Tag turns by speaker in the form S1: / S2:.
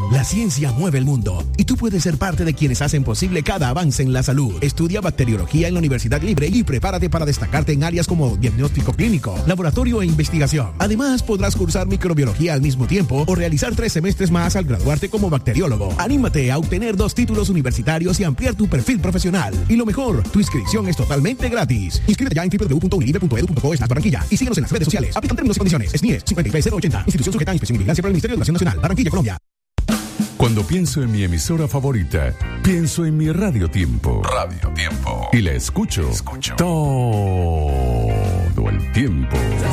S1: La ciencia mueve el mundo y tú puedes ser parte de quienes hacen posible cada avance en la salud. Estudia bacteriología en la Universidad Libre y prepárate para destacarte en áreas como diagnóstico clínico, laboratorio e investigación. Además, podrás cursar microbiología al mismo tiempo o realizar 3 semestres más al graduarte como bacteriólogo. Anímate a obtener 2 títulos universitarios y ampliar tu perfil profesional. Y lo mejor, tu inscripción es totalmente gratis. Inscríbete ya en www.unilibre.edu.co/Barranquilla y síguenos en las redes sociales. Aplican términos y condiciones. SNIES 53080. Institución sujeta a inspección y vigilancia por el Ministerio de Educación Nacional. Barranquilla, Colombia.
S2: Cuando pienso en mi emisora favorita, pienso en mi Radio Tiempo. Radio Tiempo. Y la escucho todo el tiempo.